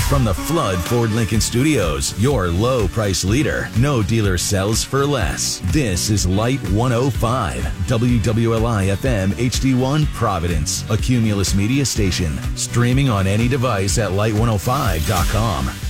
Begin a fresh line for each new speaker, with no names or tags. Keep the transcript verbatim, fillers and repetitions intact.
From the Flood Ford Lincoln Studios, your low price leader. No dealer sells for less. This is Light one oh five, W W L I F M H D one Providence, a Cumulus media station. Streaming on any device at light one oh five dot com.